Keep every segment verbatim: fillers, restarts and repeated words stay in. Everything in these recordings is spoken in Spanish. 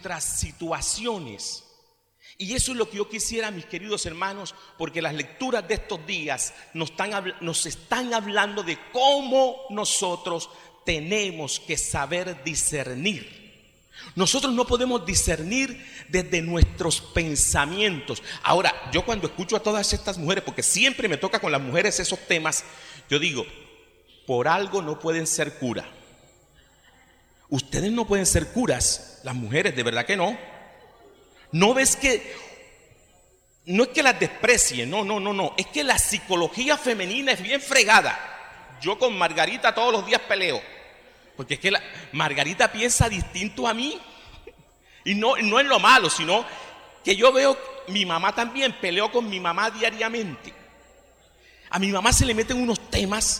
nuestras situaciones. Y eso es lo que yo quisiera, mis queridos hermanos, porque las lecturas de estos días nos están, nos están hablando de cómo nosotros tenemos que saber discernir. Nosotros no podemos discernir desde nuestros pensamientos. Ahora, yo cuando escucho a todas estas mujeres, porque siempre me toca con las mujeres esos temas, yo digo, por algo no pueden ser cura. Ustedes no pueden ser curas, las mujeres, de verdad que no. No ves que, no es que las desprecien, no, no, no, no, es que la psicología femenina es bien fregada. Yo con Margarita todos los días peleo, porque es que la, Margarita piensa distinto a mí, y no, no es lo malo, sino que yo veo, mi mamá también, peleo con mi mamá diariamente. A mi mamá se le meten unos temas.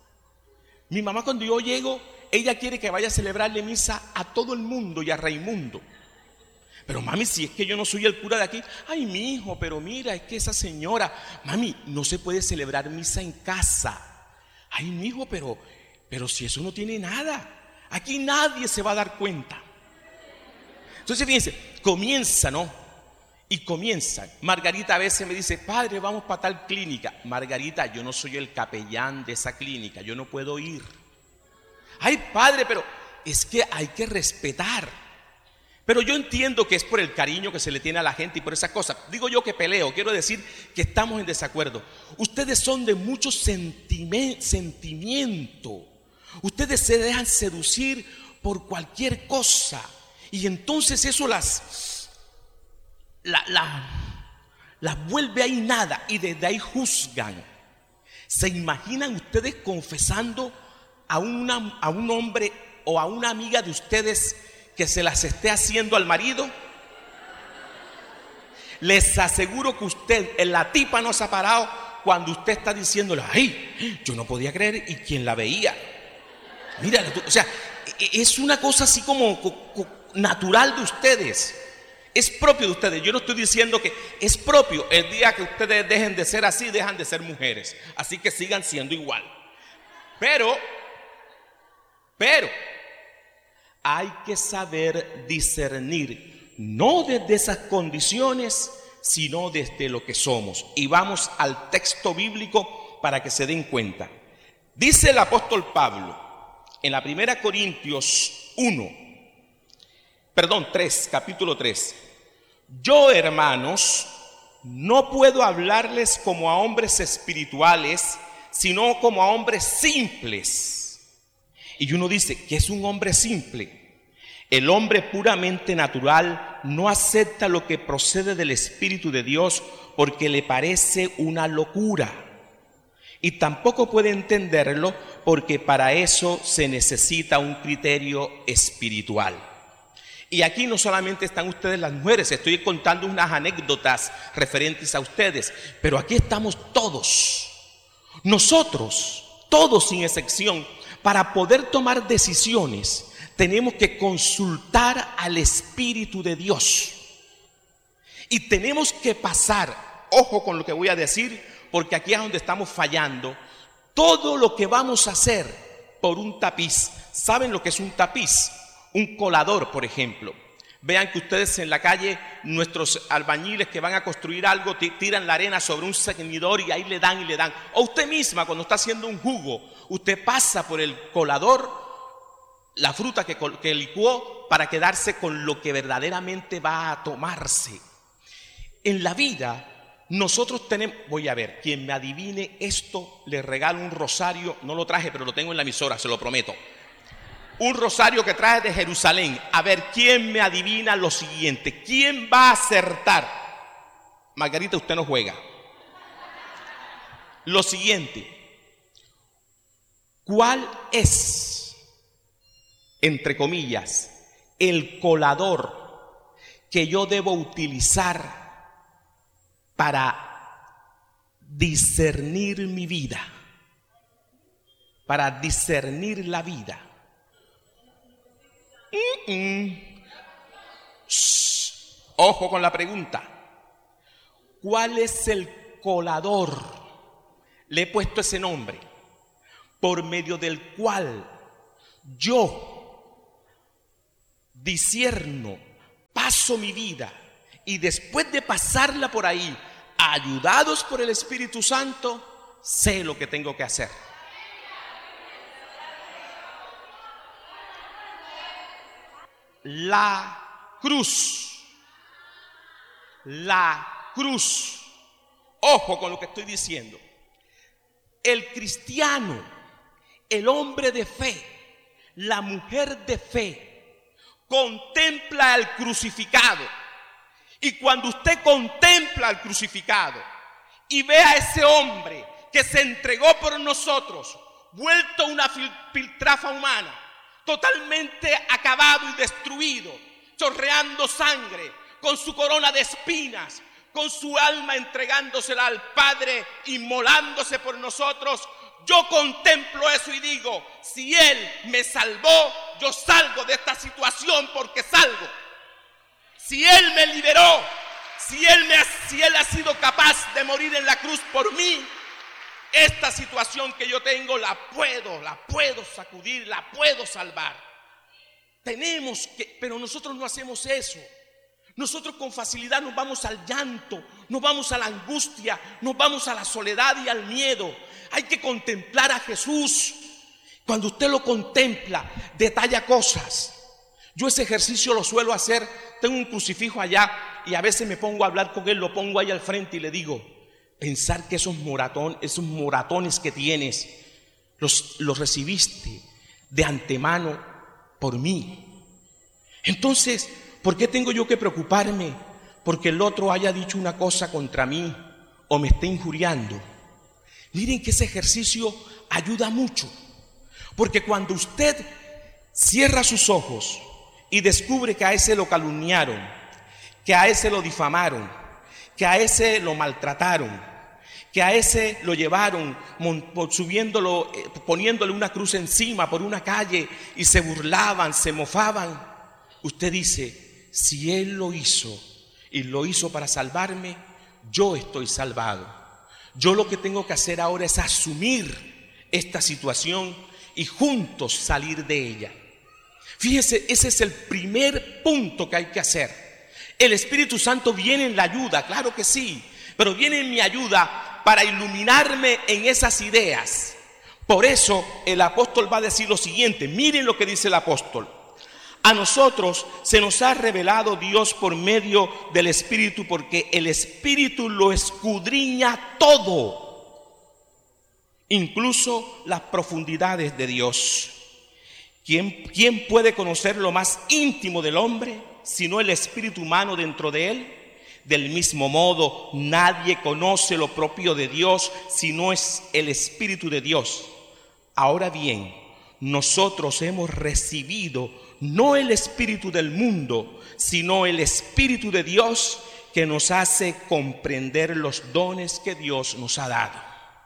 Mi mamá cuando yo llego, ella quiere que vaya a celebrarle misa a todo el mundo y a Raimundo. Pero mami, si es que yo no soy el cura de aquí, ay mi hijo, pero mira, es que esa señora, mami, no se puede celebrar misa en casa. Ay mi hijo, pero, pero si eso no tiene nada, aquí nadie se va a dar cuenta. Entonces fíjense, comienza, ¿no? Y comienza. Margarita a veces me dice, padre, vamos para tal clínica. Margarita, yo no soy el capellán de esa clínica, yo no puedo ir. Ay padre, pero es que hay que respetar. Pero yo entiendo que es por el cariño que se le tiene a la gente y por esas cosas. Digo yo que peleo, quiero decir que estamos en desacuerdo. Ustedes son de mucho sentime- sentimiento. Ustedes se dejan seducir por cualquier cosa. Y entonces eso las, la, la, las vuelve ahí nada y desde ahí juzgan. ¿Se imaginan ustedes confesando a, una, a un hombre o a una amiga de ustedes que se las esté haciendo al marido? Les aseguro que usted, en la tipa no se ha parado cuando usted está diciéndole, ay, yo no podía creer, y quien la veía. Mira, o sea, es una cosa así como natural de ustedes. Es propio de ustedes. Yo no estoy diciendo que es propio. El día que ustedes dejen de ser así, dejan de ser mujeres. Así que sigan siendo igual. Pero, pero, hay que saber discernir, no desde esas condiciones, sino desde lo que somos. Y vamos al texto bíblico para que se den cuenta. Dice el apóstol Pablo en la primera Corintios uno, perdón, tres, capítulo tres. Yo, hermanos, no puedo hablarles como a hombres espirituales, sino como a hombres simples. Y uno dice, ¿qué es un hombre simple? El hombre puramente natural no acepta lo que procede del Espíritu de Dios porque le parece una locura. Y tampoco puede entenderlo porque para eso se necesita un criterio espiritual. Y aquí no solamente están ustedes las mujeres, estoy contando unas anécdotas referentes a ustedes, pero aquí estamos todos. Nosotros, todos sin excepción, para poder tomar decisiones, tenemos que consultar al Espíritu de Dios. Y tenemos que pasar, ojo con lo que voy a decir, porque aquí es donde estamos fallando, todo lo que vamos a hacer por un tapiz. ¿Saben lo que es un tapiz? Un colador, por ejemplo. Vean que ustedes en la calle, nuestros albañiles que van a construir algo, tiran la arena sobre un ceñidor y ahí le dan y le dan. O usted misma, cuando está haciendo un jugo, usted pasa por el colador, la fruta que, que licuó, para quedarse con lo que verdaderamente va a tomarse. En la vida, nosotros tenemos, voy a ver, quien me adivine esto, le regalo un rosario, no lo traje, pero lo tengo en la emisora, se lo prometo. Un rosario que trae de Jerusalén. A ver, ¿quién me adivina lo siguiente? ¿Quién va a acertar? Margarita, usted no juega. Lo siguiente. ¿Cuál es, entre comillas, el colador que yo debo utilizar para discernir mi vida? Para discernir la vida. Mm-mm. Shh. Ojo con la pregunta. ¿Cuál es el colador? Le he puesto ese nombre, por medio del cual yo discierno paso mi vida y después de pasarla por ahí, ayudados por el Espíritu Santo, sé lo que tengo que hacer. La cruz, la cruz, ojo con lo que estoy diciendo. El cristiano, el hombre de fe, la mujer de fe, contempla al crucificado. Y cuando usted contempla al crucificado y ve a ese hombre que se entregó por nosotros, vuelto una piltrafa humana, totalmente acabado y destruido, chorreando sangre, con su corona de espinas, con su alma entregándosela al Padre, inmolándose por nosotros, yo contemplo eso y digo, si Él me salvó, yo salgo de esta situación porque salgo. Si Él me liberó, si él, me ha, si él ha sido capaz de morir en la cruz por mí, esta situación que yo tengo la puedo, la puedo sacudir, la puedo salvar. Tenemos que, pero nosotros no hacemos eso. Nosotros con facilidad nos vamos al llanto, nos vamos a la angustia, nos vamos a la soledad y al miedo. Hay que contemplar a Jesús. Cuando usted lo contempla, detalla cosas. Yo ese ejercicio lo suelo hacer. Tengo un crucifijo allá y a veces me pongo a hablar con él, lo pongo ahí al frente y le digo, pensar que esos moratones, esos moratones que tienes, los, los recibiste de antemano por mí. Entonces, ¿por qué tengo yo que preocuparme porque el otro haya dicho una cosa contra mí o me esté injuriando? Miren que ese ejercicio ayuda mucho, porque cuando usted cierra sus ojos y descubre que a ese lo calumniaron, que a ese lo difamaron, que a ese lo maltrataron, que a ese lo llevaron subiéndolo, poniéndole una cruz encima por una calle y se burlaban, se mofaban, usted dice, si Él lo hizo y lo hizo para salvarme, yo estoy salvado. Yo lo que tengo que hacer ahora es asumir esta situación y juntos salir de ella. Fíjese, ese es el primer punto que hay que hacer. El Espíritu Santo viene en la ayuda, claro que sí, pero viene en mi ayuda para iluminarme en esas ideas. Por eso el apóstol va a decir lo siguiente, miren lo que dice el apóstol. A nosotros se nos ha revelado Dios por medio del Espíritu, porque el Espíritu lo escudriña todo, incluso las profundidades de Dios. ¿Quién, ¿Quién puede conocer lo más íntimo del hombre, sino el espíritu humano dentro de él? Del mismo modo, nadie conoce lo propio de Dios, sino es el Espíritu de Dios. Ahora bien, nosotros hemos recibido no el espíritu del mundo, sino el Espíritu de Dios, que nos hace comprender los dones que Dios nos ha dado.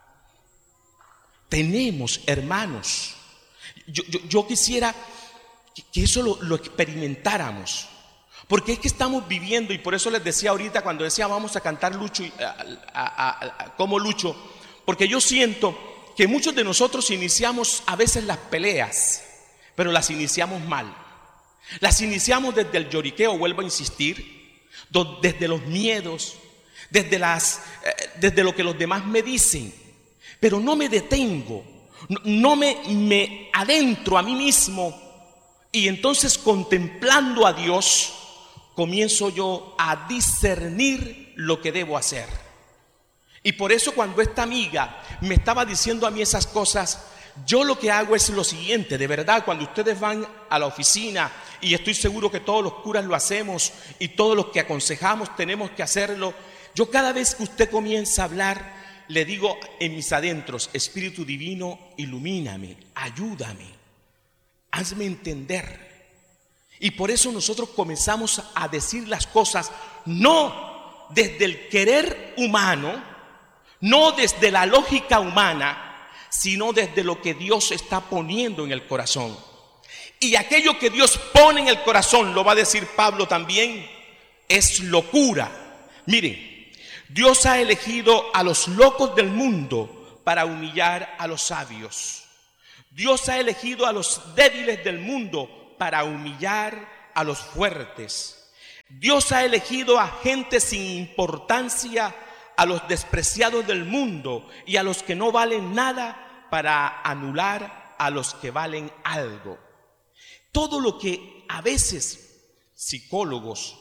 Tenemos, hermanos, Yo, yo, yo quisiera que eso lo, lo experimentáramos, porque es que estamos viviendo, y por eso les decía ahorita cuando decía vamos a cantar Lucho, a, a, a, a, como Lucho, porque yo siento que muchos de nosotros iniciamos a veces las peleas, pero las iniciamos mal. Las iniciamos desde el lloriqueo, vuelvo a insistir, do, desde los miedos, desde, las, eh, desde lo que los demás me dicen, pero no me detengo. No, no me, me adentro a mí mismo y entonces contemplando a Dios comienzo yo a discernir lo que debo hacer. Y por eso cuando esta amiga me estaba diciendo a mí esas cosas, yo lo que hago es lo siguiente, de verdad, cuando ustedes van a la oficina, y estoy seguro que todos los curas lo hacemos y todos los que aconsejamos tenemos que hacerlo, yo cada vez que usted comienza a hablar, le digo en mis adentros, Espíritu Divino, ilumíname, ayúdame, hazme entender. Y por eso nosotros comenzamos a decir las cosas no desde el querer humano, no desde la lógica humana, sino desde lo que Dios está poniendo en el corazón. Y aquello que Dios pone en el corazón, lo va a decir Pablo también, es locura. Miren, Dios ha elegido a los locos del mundo para humillar a los sabios. Dios ha elegido a los débiles del mundo para humillar a los fuertes. Dios ha elegido a gente sin importancia, a los despreciados del mundo y a los que no valen nada, para anular a los que valen algo. Todo lo que a veces psicólogos,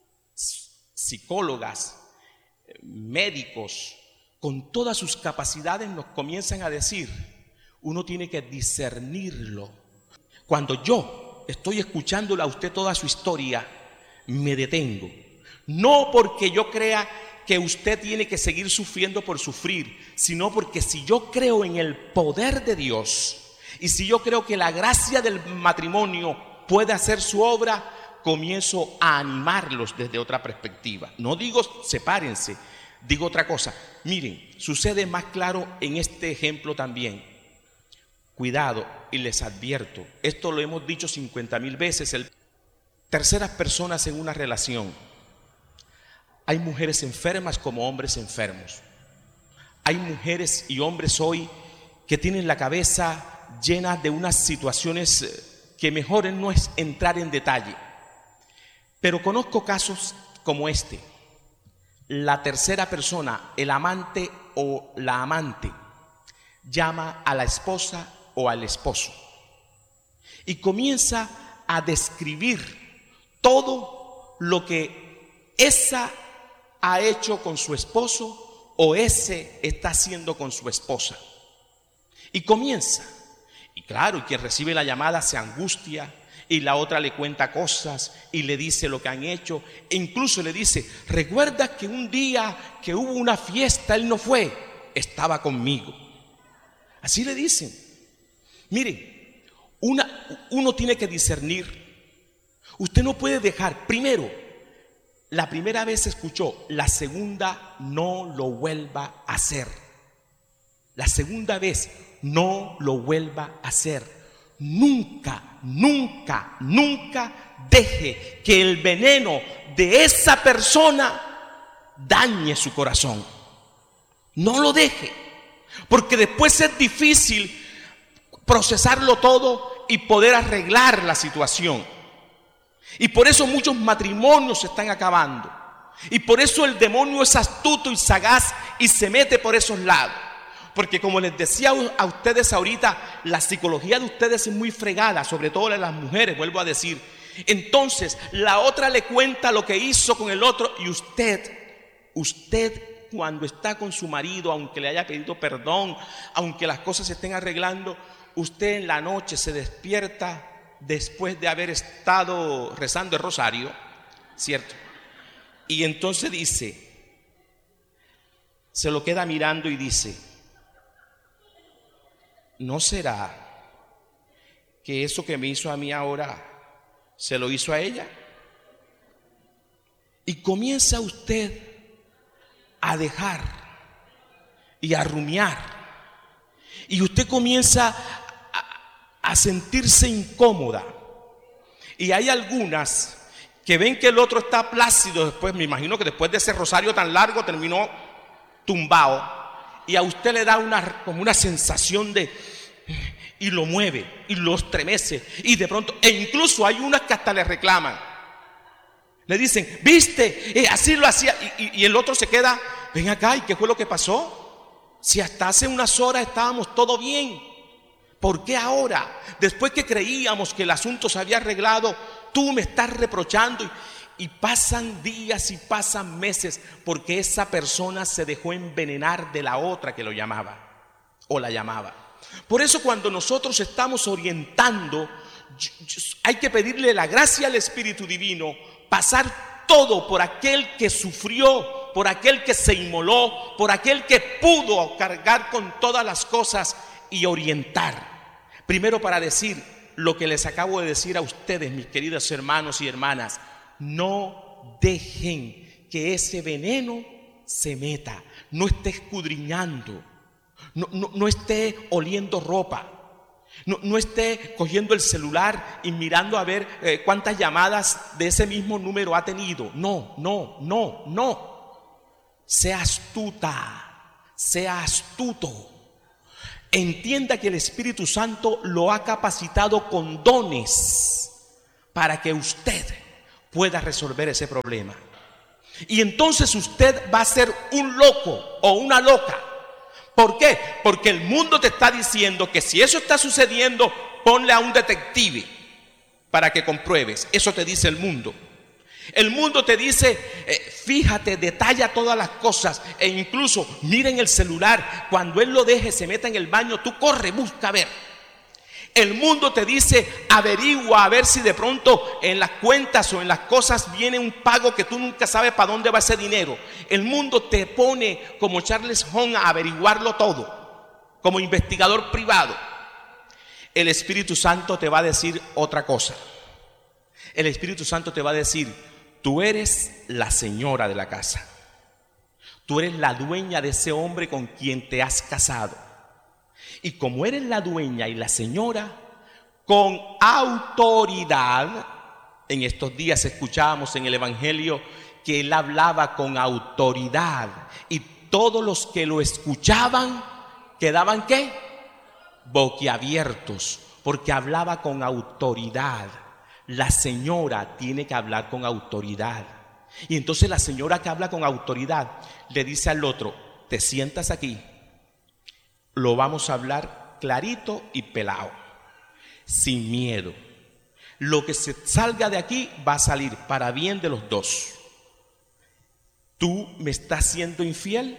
psicólogas, médicos, con todas sus capacidades nos comienzan a decir, uno tiene que discernirlo. Cuando yo estoy escuchándole a usted toda su historia, me detengo. No porque yo crea que usted tiene que seguir sufriendo por sufrir, sino porque si yo creo en el poder de Dios y si yo creo que la gracia del matrimonio puede hacer su obra, comienzo a animarlos desde otra perspectiva. No digo sepárense, digo otra cosa. Miren, sucede más claro en este ejemplo también. Cuidado, y les advierto, esto lo hemos dicho cincuenta mil veces, el terceras personas en una relación. Hay mujeres enfermas como hombres enfermos. Hay mujeres y hombres hoy que tienen la cabeza llena de unas situaciones que mejor no es entrar en detalle. Pero conozco casos como este. La tercera persona, el amante o la amante, llama a la esposa o al esposo y comienza a describir todo lo que esa ha hecho con su esposo o ese está haciendo con su esposa. Y comienza, y claro, y quien recibe la llamada se angustia, y la otra le cuenta cosas y le dice lo que han hecho, e incluso le dice, recuerda que un día que hubo una fiesta, él no fue, estaba conmigo. Así le dicen. Miren, una, uno tiene que discernir. Usted no puede dejar, primero, la primera vez escuchó, la segunda no lo vuelva a hacer. La segunda vez no lo vuelva a hacer. Nunca, nunca, nunca deje que el veneno de esa persona dañe su corazón. No lo deje, porque después es difícil procesarlo todo y poder arreglar la situación. Y por eso muchos matrimonios se están acabando. Y por eso el demonio es astuto y sagaz y se mete por esos lados. Porque como les decía a ustedes ahorita, la psicología de ustedes es muy fregada, sobre todo la de las mujeres, vuelvo a decir. Entonces, la otra le cuenta lo que hizo con el otro y usted, usted cuando está con su marido, aunque le haya pedido perdón, aunque las cosas se estén arreglando, usted en la noche se despierta después de haber estado rezando el rosario, ¿cierto? Y entonces dice, se lo queda mirando y dice, ¿no será que eso que me hizo a mí ahora se lo hizo a ella? Y comienza usted a dejar y a rumiar. Y usted comienza a, a sentirse incómoda. Y hay algunas que ven que el otro está plácido después, me imagino que después de ese rosario tan largo terminó tumbado. Y a usted le da una, como una sensación de, y lo mueve, y lo estremece, y de pronto, e incluso hay unas que hasta le reclaman. Le dicen, viste, eh, así lo hacía, y, y, y el otro se queda, ven acá, ¿y qué fue lo que pasó? Si hasta hace unas horas estábamos todo bien, ¿por qué ahora, después que creíamos que el asunto se había arreglado, tú me estás reprochando? Y, y pasan días y pasan meses porque esa persona se dejó envenenar de la otra que lo llamaba o la llamaba. Por eso cuando nosotros estamos orientando, hay que pedirle la gracia al Espíritu Divino, pasar todo por aquel que sufrió, por aquel que se inmoló, por aquel que pudo cargar con todas las cosas y orientar. Primero para decir lo que les acabo de decir a ustedes, mis queridos hermanos y hermanas, no dejen que ese veneno se meta, no esté escudriñando, no, no, no esté oliendo ropa, no, no esté cogiendo el celular y mirando a ver eh, cuántas llamadas de ese mismo número ha tenido. No, no, no, no. Sea astuta, sea astuto. Entienda que el Espíritu Santo lo ha capacitado con dones para que usted, pueda resolver ese problema. Y entonces usted va a ser un loco o una loca. ¿Por qué? Porque el mundo te está diciendo que si eso está sucediendo, ponle a un detective para que compruebes. Eso te dice el mundo. El mundo te dice, eh, fíjate, detalla todas las cosas. E incluso, miren el celular. Cuando él lo deje, se meta en el baño, tú corre, busca a ver. El mundo te dice, averigua a ver si de pronto en las cuentas o en las cosas viene un pago que tú nunca sabes para dónde va ese dinero. El mundo te pone como Charles Holmes a averiguarlo todo, como investigador privado. El Espíritu Santo te va a decir otra cosa. El Espíritu Santo te va a decir, tú eres la señora de la casa. Tú eres la dueña de ese hombre con quien te has casado. Y como eres la dueña y la señora, con autoridad, en estos días escuchábamos en el Evangelio que él hablaba con autoridad. Y todos los que lo escuchaban quedaban ¿qué? Boquiabiertos, porque hablaba con autoridad. La señora tiene que hablar con autoridad. Y entonces la señora que habla con autoridad le dice al otro, te sientas aquí. Lo vamos a hablar clarito y pelado, sin miedo. Lo que se salga de aquí va a salir para bien de los dos. ¿Tú me estás siendo infiel?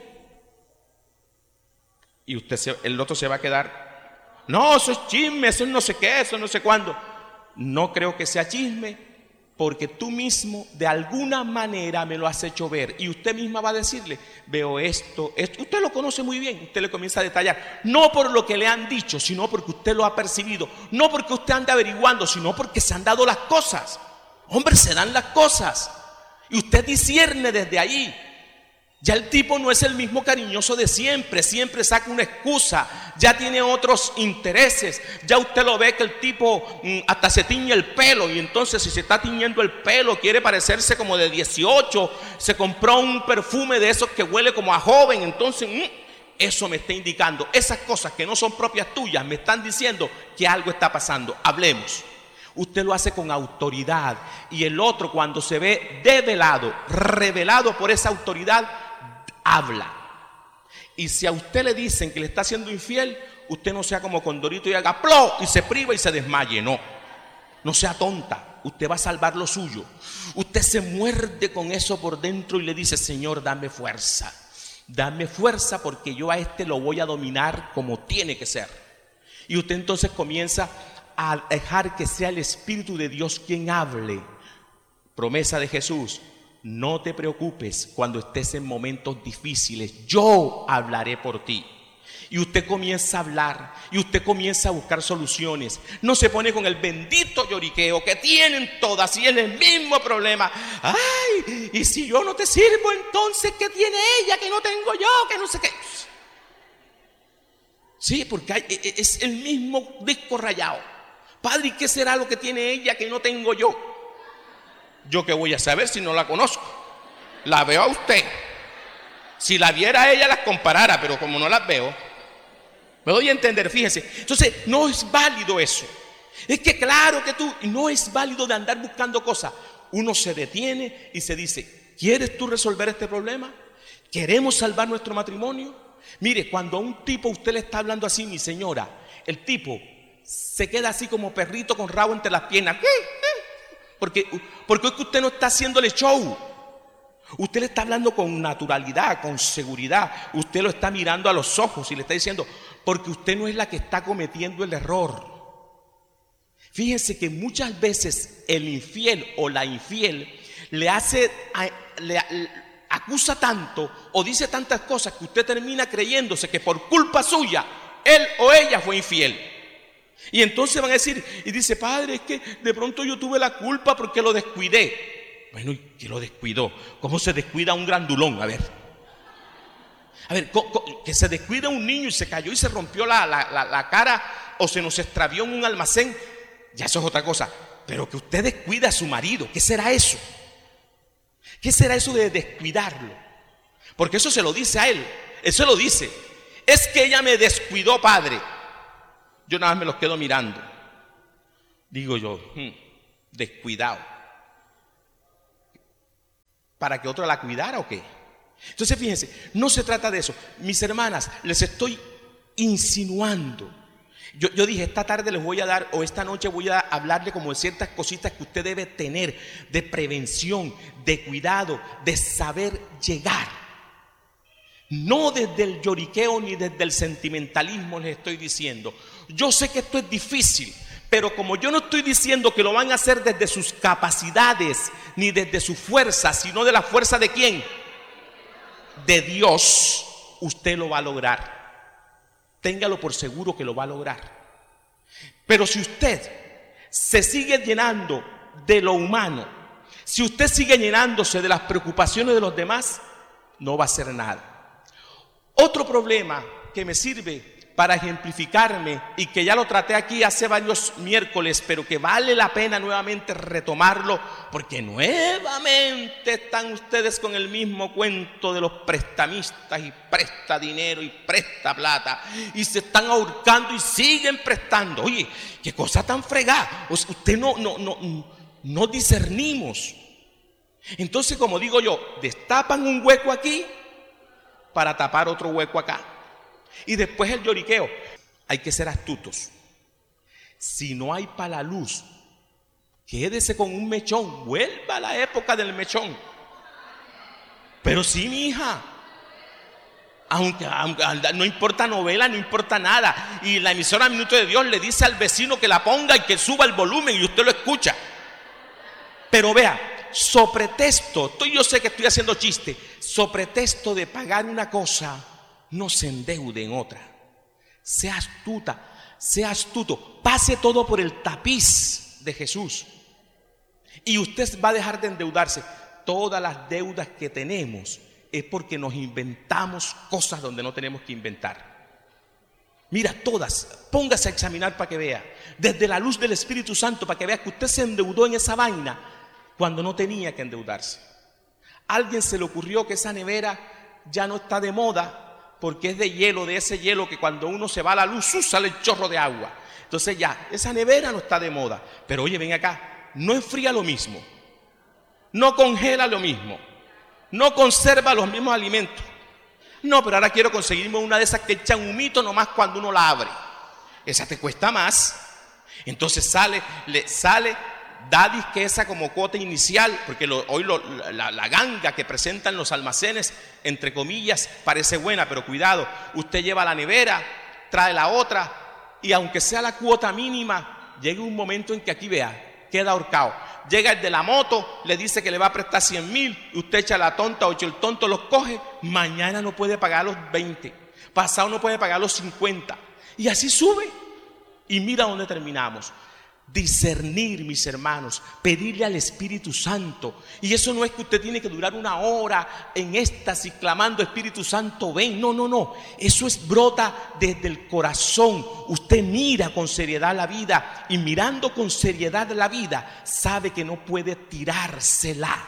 Y usted se, el otro se va a quedar, no, eso es chisme, eso es no sé qué, eso no sé cuándo. No creo que sea chisme, porque tú mismo de alguna manera me lo has hecho ver. Y usted misma va a decirle, veo esto, esto. Usted lo conoce muy bien, usted le comienza a detallar. No por lo que le han dicho, sino porque usted lo ha percibido. No porque usted ande averiguando, sino porque se han dado las cosas. Hombre, se dan las cosas. Y usted discierne desde ahí. Ya el tipo no es el mismo cariñoso de siempre, siempre saca una excusa, ya tiene otros intereses. Ya usted lo ve que el tipo mm, hasta se tiñe el pelo, y entonces si se está tiñendo el pelo quiere parecerse como de dieciocho, se compró un perfume de esos que huele como a joven. Entonces mm, eso me está indicando, esas cosas que no son propias tuyas me están diciendo que algo está pasando. Hablemos. Usted lo hace con autoridad, y el otro, cuando se ve develado, revelado por esa autoridad, habla. Y si a usted le dicen que le está siendo infiel, usted no sea como Condorito y haga ¡pló! Y se priva y se desmaye. No, no sea tonta. Usted va a salvar lo suyo. Usted se muerde con eso por dentro y le dice, Señor, dame fuerza. Dame fuerza, porque yo a este lo voy a dominar como tiene que ser. Y usted entonces comienza a dejar que sea el Espíritu de Dios quien hable. Promesa de Jesús: no te preocupes cuando estés en momentos difíciles, yo hablaré por ti. Y usted comienza a hablar, y usted comienza a buscar soluciones. No se pone con el bendito lloriqueo que tienen todas y es el mismo problema. Ay, y si yo no te sirvo, entonces ¿qué tiene ella que no tengo yo? Que no sé qué. Sí, porque hay, es el mismo disco rayado. Padre, ¿y qué será lo que tiene ella que no tengo yo? ¿Yo qué voy a saber si no la conozco? La veo a usted. Si la viera a ella, las comparara, pero como no las veo, me doy a entender, fíjense. Entonces, no es válido eso. Es que claro que tú, no es válido de andar buscando cosas. Uno se detiene y se dice, ¿quieres tú resolver este problema? ¿Queremos salvar nuestro matrimonio? Mire, cuando a un tipo usted le está hablando así, mi señora, el tipo se queda así como perrito con rabo entre las piernas. Porque, porque es que usted no está haciéndole show. Usted le está hablando con naturalidad, con seguridad. Usted lo está mirando a los ojos y le está diciendo, porque usted no es la que está cometiendo el error. Fíjense que muchas veces el infiel o la infiel le hace, le, le acusa tanto o dice tantas cosas que usted termina creyéndose que por culpa suya él o ella fue infiel. Y entonces van a decir, y dice, padre, es que de pronto yo tuve la culpa porque lo descuidé. Bueno, ¿y qué lo descuidó? ¿Cómo se descuida un grandulón? A ver, a ver, que se descuida un niño y se cayó y se rompió la, la, la, la cara, o se nos extravió en un almacén, ya eso es otra cosa. Pero que usted descuida a su marido, ¿qué será eso? ¿Qué será eso de descuidarlo? Porque eso se lo dice a él, eso lo dice. Es que ella me descuidó, padre. Yo nada más me los quedo mirando. Digo yo, hmm, descuidado. ¿Para que otro la cuidara o qué? Entonces fíjense, no se trata de eso. Mis hermanas, les estoy insinuando. Yo, yo dije, esta tarde les voy a dar, o esta noche voy a hablarle como de ciertas cositas que usted debe tener, de prevención, de cuidado, de saber llegar. No desde el lloriqueo ni desde el sentimentalismo les estoy diciendo. Yo sé que esto es difícil, pero como yo no estoy diciendo que lo van a hacer desde sus capacidades, ni desde su fuerza, sino de la fuerza de ¿quién? De Dios, usted lo va a lograr. Téngalo por seguro que lo va a lograr. Pero si usted se sigue llenando de lo humano, si usted sigue llenándose de las preocupaciones de los demás, no va a hacer nada. Otro problema que me sirve para ejemplificarme y que ya lo traté aquí hace varios miércoles, pero que vale la pena nuevamente retomarlo, porque nuevamente están ustedes con el mismo cuento de los prestamistas y presta dinero y presta plata y se están ahorcando y siguen prestando. Oye, qué cosa tan fregada. O sea, usted no, no, no, no discernimos. Entonces, como digo yo, destapan un hueco aquí para tapar otro hueco acá. Y después el lloriqueo. Hay que ser astutos. Si no hay para la luz, quédese con un mechón. Vuelva a la época del mechón. Pero sí, mi hija. Aunque, aunque no importa novela, no importa nada. Y la emisora Minuto de Dios le dice al vecino que la ponga y que suba el volumen y usted lo escucha. Pero vea, so pretexto, estoy, yo sé que estoy haciendo chiste, so pretexto de pagar una cosa, no se endeude en otra. Sea astuta, sea astuto, pase todo por el tapiz de Jesús y usted va a dejar de endeudarse. Todas las deudas que tenemos es porque nos inventamos cosas donde no tenemos que inventar. Mira, todas, póngase a examinar para que vea, desde la luz del Espíritu Santo, para que vea que usted se endeudó en esa vaina cuando no tenía que endeudarse. A alguien se le ocurrió que esa nevera ya no está de moda porque es de hielo, de ese hielo que cuando uno se va a la luz, ¡uh!, sale el chorro de agua. Entonces ya, esa nevera no está de moda. Pero oye, ven acá, no enfría lo mismo, no congela lo mismo, no conserva los mismos alimentos. No, pero ahora quiero conseguirme una de esas que echan humito nomás cuando uno la abre. Esa te cuesta más. Entonces sale, le sale, da disque esa como cuota inicial, porque lo, hoy lo, la, la ganga que presentan los almacenes, entre comillas, parece buena, pero cuidado, usted lleva la nevera, trae la otra, y aunque sea la cuota mínima, llega un momento en que aquí vea, queda ahorcado. Llega el de la moto, le dice que le va a prestar cien mil, usted echa la tonta o echa el tonto, los coge, mañana no puede pagar los veinte, pasado no puede pagar los cincuenta, y así sube, y mira dónde terminamos. Discernir, mis hermanos, pedirle al Espíritu Santo. Y eso no es que usted tiene que durar una hora en éxtasis clamando Espíritu Santo ven, no, no, no, eso es brota desde el corazón. Usted mira con seriedad la vida y mirando con seriedad la vida sabe que no puede tirársela.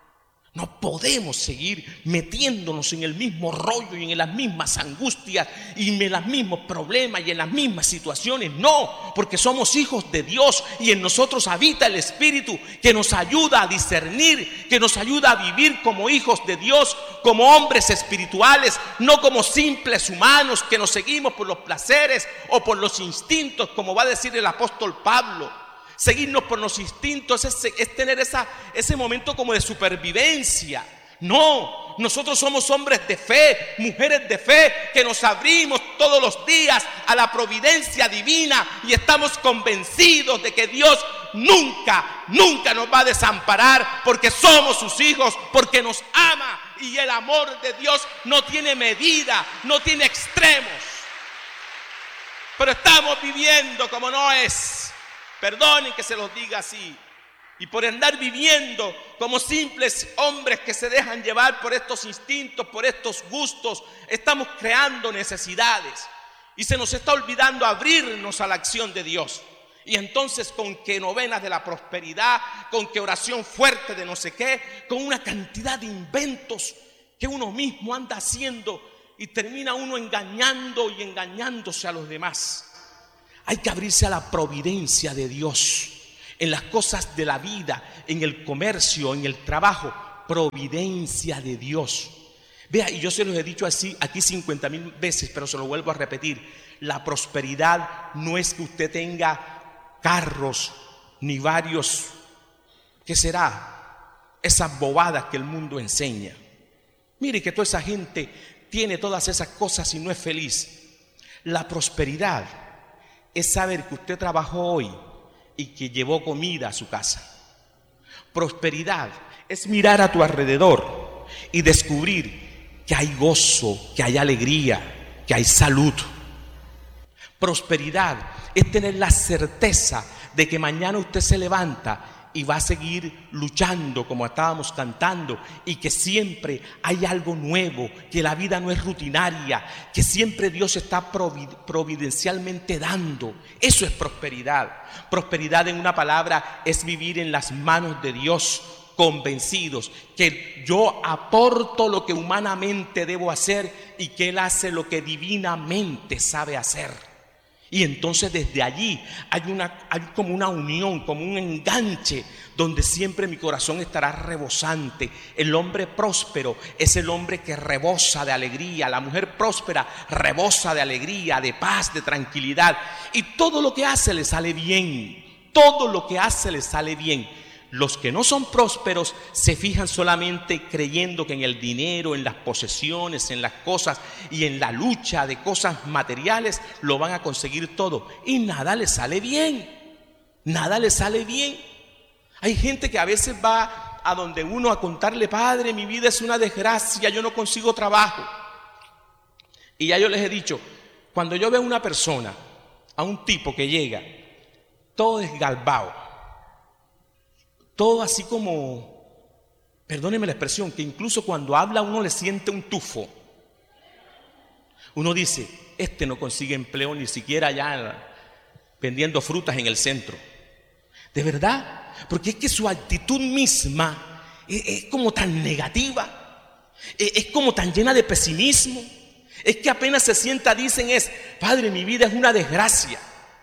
No podemos seguir metiéndonos en el mismo rollo y en las mismas angustias y en los mismos problemas y en las mismas situaciones. No, porque somos hijos de Dios y en nosotros habita el Espíritu que nos ayuda a discernir, que nos ayuda a vivir como hijos de Dios, como hombres espirituales, no como simples humanos que nos seguimos por los placeres o por los instintos, como va a decir el apóstol Pablo. Seguirnos por los instintos es, es tener esa, ese momento como de supervivencia. No, nosotros somos hombres de fe, mujeres de fe, que nos abrimos todos los días a la providencia divina y estamos convencidos de que Dios nunca, nunca nos va a desamparar porque somos sus hijos, porque nos ama y el amor de Dios no tiene medida, no tiene extremos. Pero estamos viviendo como no es. Perdonen que se los diga así. Y por andar viviendo como simples hombres que se dejan llevar por estos instintos, por estos gustos, estamos creando necesidades. Y se nos está olvidando abrirnos a la acción de Dios. Y entonces con que novenas de la prosperidad, con que oración fuerte de no sé qué, con una cantidad de inventos que uno mismo anda haciendo y termina uno engañando y engañándose a los demás. Hay que abrirse a la providencia de Dios en las cosas de la vida, en el comercio, en el trabajo. providencia de Dios. Vea, y yo se los he dicho así aquí cincuenta mil veces, pero se lo vuelvo a repetir. La prosperidad no es que usted tenga carros ni varios, ¿qué será? Esas bobadas que el mundo enseña. Mire que toda esa gente tiene todas esas cosas y no es feliz. La prosperidad es saber que usted trabajó hoy y que llevó comida a su casa. Prosperidad es mirar a tu alrededor y descubrir que hay gozo, que hay alegría, que hay salud. Prosperidad es tener la certeza de que mañana usted se levanta y va a seguir luchando como estábamos cantando, y que siempre hay algo nuevo, que la vida no es rutinaria, que siempre Dios está providencialmente dando. Eso es prosperidad. Prosperidad, en una palabra, es vivir en las manos de Dios, convencidos que yo aporto lo que humanamente debo hacer y que Él hace lo que divinamente sabe hacer. Y entonces desde allí hay, una, hay como una unión, como un enganche, donde siempre mi corazón estará rebosante. El hombre próspero es el hombre que rebosa de alegría. La mujer próspera rebosa de alegría, de paz, de tranquilidad. Y todo lo que hace le sale bien. Todo lo que hace le sale bien. Los que no son prósperos se fijan solamente creyendo que en el dinero, en las posesiones, en las cosas y en la lucha de cosas materiales lo van a conseguir todo. Y nada les sale bien. Nada les sale bien. Hay gente que a veces va a donde uno a contarle: padre, mi vida es una desgracia, yo no consigo trabajo. Y ya yo les he dicho, cuando yo veo a una persona, a un tipo que llega todo desgalbado, todo así como, perdónenme la expresión, que incluso cuando habla uno le siente un tufo. Uno dice: este no consigue empleo ni siquiera allá vendiendo frutas en el centro. De verdad, porque es que su actitud misma es, es como tan negativa, es, es como tan llena de pesimismo. Es que apenas se sienta dicen es: padre, mi vida es una desgracia.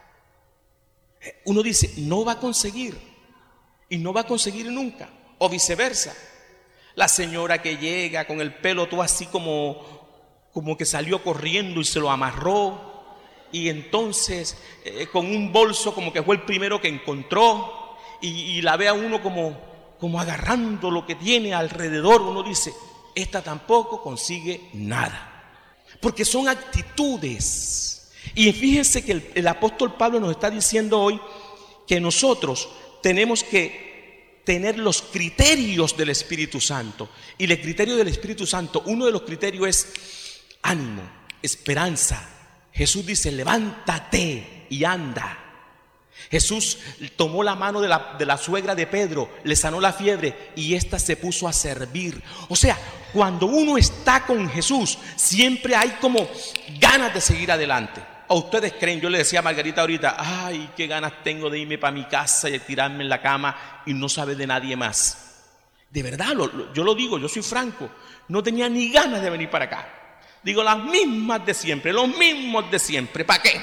Uno dice: no va a conseguir. Y no va a conseguir nunca. O viceversa. La señora que llega con el pelo todo así como, como que salió corriendo y se lo amarró. Y entonces eh, con un bolso como que fue el primero que encontró. Y, y la ve a uno como, como agarrando lo que tiene alrededor. Uno dice: esta tampoco consigue nada. Porque son actitudes. Y fíjense que el, el apóstol Pablo nos está diciendo hoy que nosotros tenemos que tener los criterios del Espíritu Santo. Y el criterio del Espíritu Santo, uno de los criterios es ánimo, esperanza. Jesús dice: levántate y anda. Jesús tomó la mano de la, de la suegra de Pedro, le sanó la fiebre y ésta se puso a servir. O sea, cuando uno está con Jesús, siempre hay como ganas de seguir adelante. ¿O ustedes creen? Yo le decía a Margarita ahorita: ay, qué ganas tengo de irme para mi casa y de tirarme en la cama y no saber de nadie más. De verdad, lo, lo, yo lo digo, yo soy franco, no tenía ni ganas de venir para acá. Digo, las mismas de siempre, los mismos de siempre, ¿para qué?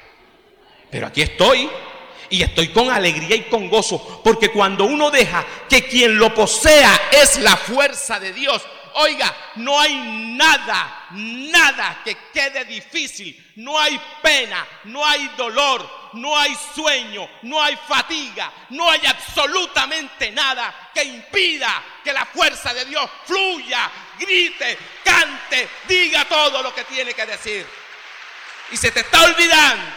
Pero aquí estoy, y estoy con alegría y con gozo, porque cuando uno deja que quien lo posea es la fuerza de Dios, oiga, no hay nada, nada que quede difícil. No hay pena, no hay dolor, no hay sueño, no hay fatiga, no hay absolutamente nada que impida que la fuerza de Dios fluya, grite, cante, diga todo lo que tiene que decir. Y se te está olvidando,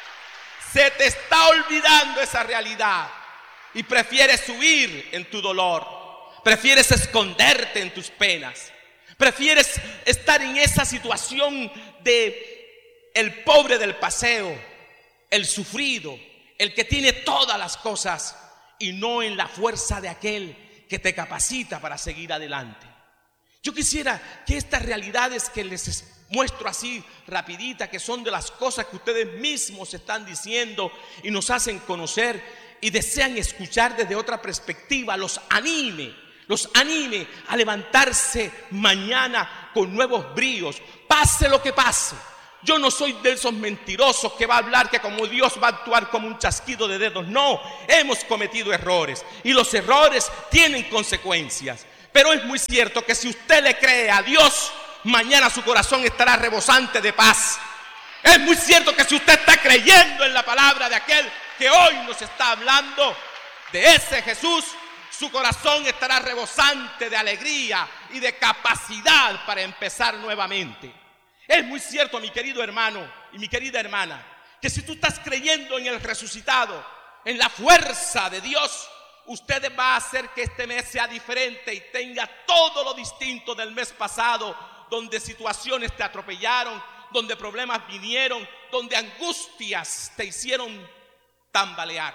se te está olvidando esa realidad y prefieres huir en tu dolor. Prefieres esconderte en tus penas. Prefieres estar en esa situación de el pobre del paseo, el sufrido, el que tiene todas las cosas, y no en la fuerza de aquel que te capacita para seguir adelante. Yo quisiera que estas realidades que les muestro así rapidita, que son de las cosas que ustedes mismos están diciendo y nos hacen conocer y desean escuchar desde otra perspectiva, los anime. Los anime a levantarse mañana con nuevos bríos, pase lo que pase. Yo no soy de esos mentirosos que va a hablar que como Dios va a actuar como un chasquido de dedos. No, hemos cometido errores y los errores tienen consecuencias. Pero es muy cierto que si usted le cree a Dios, mañana su corazón estará rebosante de paz. Es muy cierto que si usted está creyendo en la palabra de aquel que hoy nos está hablando, de ese Jesús, su corazón estará rebosante de alegría y de capacidad para empezar nuevamente. Es muy cierto, mi querido hermano y mi querida hermana, que si tú estás creyendo en el resucitado, en la fuerza de Dios, usted va a hacer que este mes sea diferente y tenga todo lo distinto del mes pasado, donde situaciones te atropellaron, donde problemas vinieron, donde angustias te hicieron tambalear.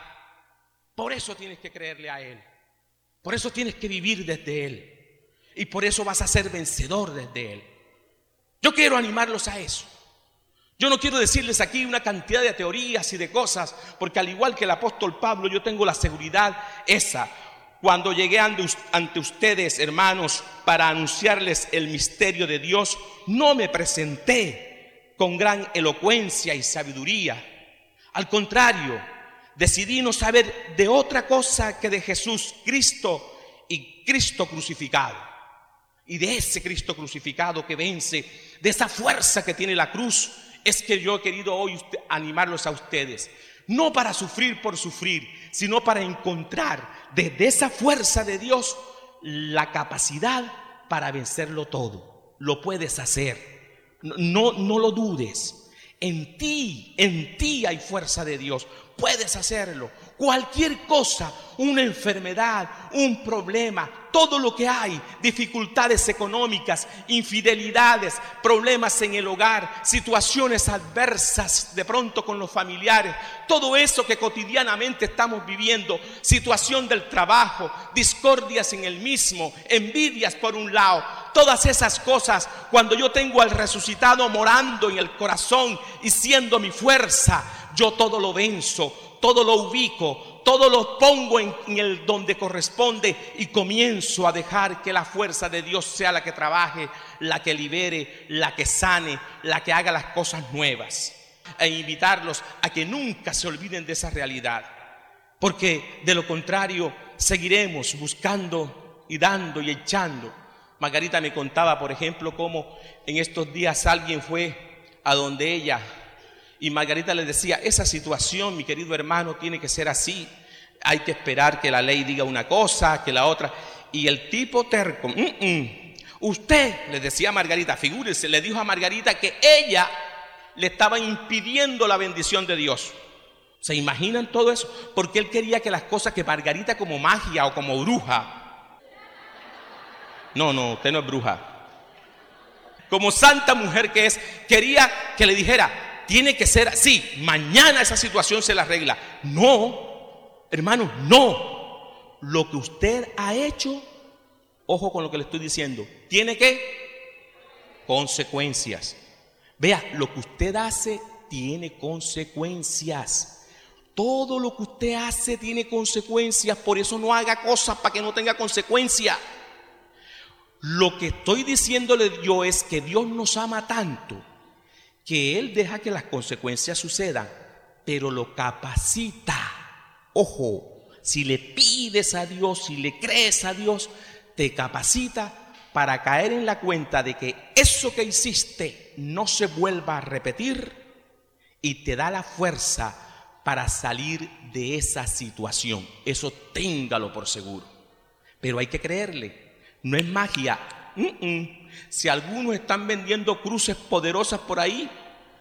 Por eso tienes que creerle a Él. Por eso tienes que vivir desde Él. Y por eso vas a ser vencedor desde Él. Yo quiero animarlos a eso. Yo no quiero decirles aquí una cantidad de teorías y de cosas, porque al igual que el apóstol Pablo, yo tengo la seguridad esa. Cuando llegué ante ustedes, hermanos, para anunciarles el misterio de Dios, no me presenté con gran elocuencia y sabiduría. Al contrario, decidí no saber de otra cosa que de Jesús Cristo y Cristo crucificado. Y de ese Cristo crucificado que vence, de esa fuerza que tiene la cruz, es que yo he querido hoy animarlos a ustedes. No para sufrir por sufrir, sino para encontrar desde esa fuerza de Dios la capacidad para vencerlo todo. Lo puedes hacer. No, no lo dudes. En ti, en ti hay fuerza de Dios. Puedes hacerlo. Cualquier cosa, una enfermedad, un problema, todo lo que hay, dificultades económicas, infidelidades, problemas en el hogar, situaciones adversas de pronto con los familiares, todo eso que cotidianamente estamos viviendo, situación del trabajo, discordias en el mismo, envidias por un lado, todas esas cosas, cuando yo tengo al resucitado morando en el corazón y siendo mi fuerza, yo todo lo venzo. Todo lo ubico, todo lo pongo en, en el donde corresponde y comienzo a dejar que la fuerza de Dios sea la que trabaje, la que libere, la que sane, la que haga las cosas nuevas. E invitarlos a que nunca se olviden de esa realidad, porque de lo contrario seguiremos buscando y dando y echando. Margarita me contaba, por ejemplo, cómo en estos días alguien fue a donde ella. Y Margarita le decía, esa situación, mi querido hermano, tiene que ser así. Hay que esperar que la ley diga una cosa, que la otra. Y el tipo terco, mm -mm. usted, le decía a Margarita, figúrese, le dijo a Margarita que ella le estaba impidiendo la bendición de Dios. ¿Se imaginan todo eso? Porque él quería que las cosas que Margarita como magia o como bruja. No, no, usted no es bruja. Como santa mujer que es, quería que le dijera, tiene que ser así, mañana esa situación se la arregla. No, hermanos, no. Lo que usted ha hecho, ojo con lo que le estoy diciendo, tiene que consecuencias. Vea, lo que usted hace tiene consecuencias. Todo lo que usted hace tiene consecuencias, por eso no haga cosas para que no tenga consecuencias. Lo que estoy diciéndole yo es que Dios nos ama tanto que Él deja que las consecuencias sucedan, pero lo capacita. Ojo, si le pides a Dios, si le crees a Dios, te capacita para caer en la cuenta de que eso que hiciste no se vuelva a repetir y te da la fuerza para salir de esa situación. Eso téngalo por seguro. Pero hay que creerle, no es magia. Mm -mm. Si algunos están vendiendo cruces poderosas por ahí,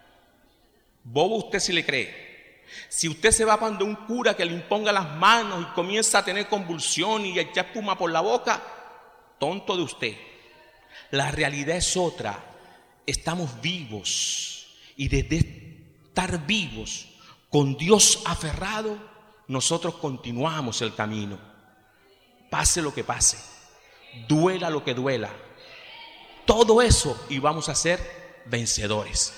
bobo usted si le cree. Si usted se va para un cura que le imponga las manos y comienza a tener convulsión y echar espuma por la boca, tonto de usted. La realidad es otra. Estamos vivos y desde estar vivos con Dios aferrado, nosotros continuamos el camino. Pase lo que pase, duela lo que duela, todo eso, y vamos a ser vencedores.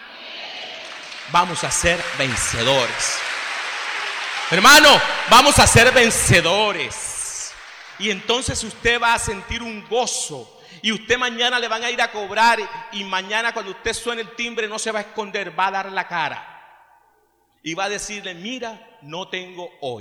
Vamos a ser vencedores. Hermano, vamos a ser vencedores. Y entonces usted va a sentir un gozo. Y usted mañana le van a ir a cobrar. Y mañana cuando usted suene el timbre no se va a esconder, va a dar la cara. Y va a decirle, mira, no tengo hoy,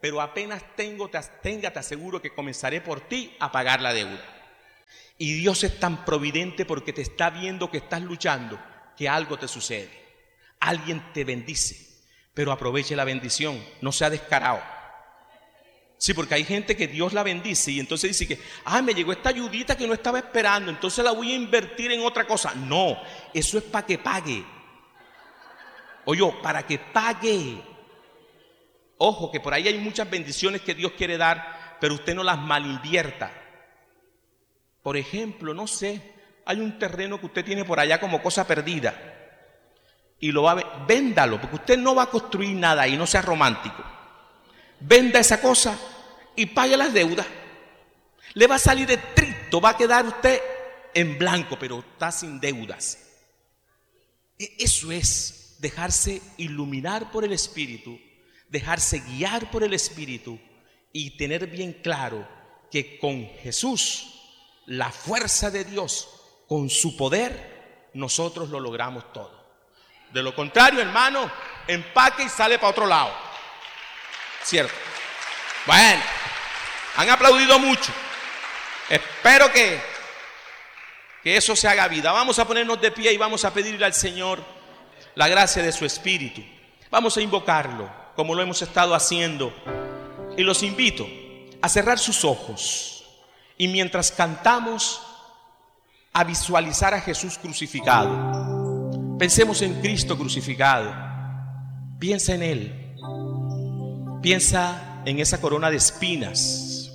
pero apenas tengo, te, tenga, te aseguro que comenzaré por ti a pagar la deuda. Y Dios es tan providente porque te está viendo que estás luchando, que algo te sucede. Alguien te bendice, pero aproveche la bendición, no sea descarado. Sí, porque hay gente que Dios la bendice y entonces dice que, ah, me llegó esta ayudita que no estaba esperando, entonces la voy a invertir en otra cosa. No, eso es para que pague. Oye, para que pague. Ojo, que por ahí hay muchas bendiciones que Dios quiere dar, pero usted no las malinvierta. Por ejemplo, no sé, hay un terreno que usted tiene por allá como cosa perdida y lo va a véndalo, porque usted no va a construir nada y no sea romántico. Venda esa cosa y pague las deudas. Le va a salir estricto, va a quedar usted en blanco, pero está sin deudas. Eso es dejarse iluminar por el Espíritu, dejarse guiar por el Espíritu y tener bien claro que con Jesús, la fuerza de Dios, con su poder, nosotros lo logramos todo. De lo contrario, hermano, empaque y sale para otro lado. ¿Cierto? Bueno, han aplaudido mucho. Espero que, que eso se haga vida. Vamos a ponernos de pie y vamos a pedirle al Señor la gracia de su Espíritu. Vamos a invocarlo, como lo hemos estado haciendo. Y los invito a cerrar sus ojos. Y mientras cantamos, a visualizar a Jesús crucificado. Pensemos en Cristo crucificado. Piensa en Él. Piensa en esa corona de espinas.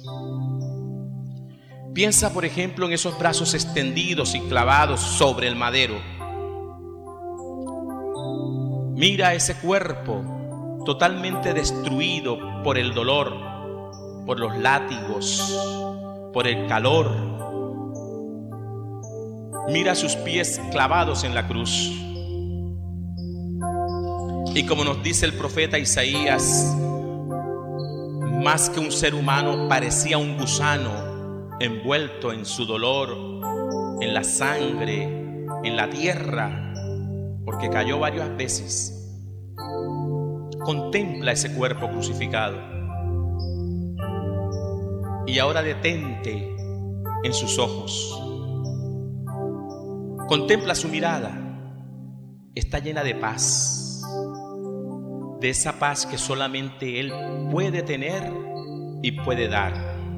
Piensa, por ejemplo, en esos brazos extendidos y clavados sobre el madero. Mira ese cuerpo totalmente destruido por el dolor, por los látigos, por el calor. Mira sus pies clavados en la cruz. Y como nos dice el profeta Isaías, más que un ser humano, parecía un gusano envuelto en su dolor, en la sangre, en la tierra, porque cayó varias veces. Contempla ese cuerpo crucificado y ahora detente en sus ojos. Contempla su mirada. Está llena de paz. De esa paz que solamente Él puede tener y puede dar.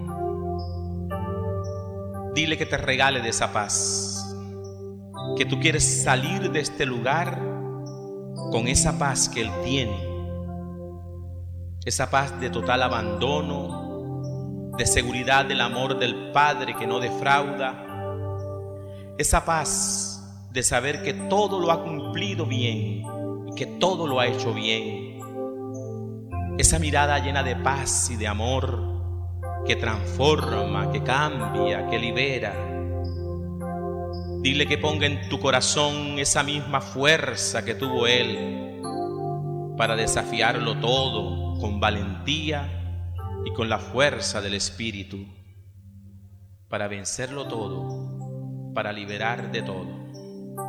Dile que te regale de esa paz, que tú quieres salir de este lugar con esa paz que Él tiene, esa paz de total abandono, de seguridad del amor del Padre que no defrauda, esa paz de saber que todo lo ha cumplido bien y que todo lo ha hecho bien. Esa mirada llena de paz y de amor que transforma, que cambia, que libera. Dile que ponga en tu corazón esa misma fuerza que tuvo Él para desafiarlo todo con valentía y con la fuerza del Espíritu, para vencerlo todo, para liberar de todo.